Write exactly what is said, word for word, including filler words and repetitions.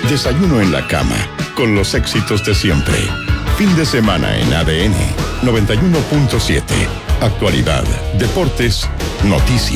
Desayuno en la cama, con los éxitos de siempre. Fin de semana en A D N noventa y uno punto siete. Actualidad, deportes, noticias.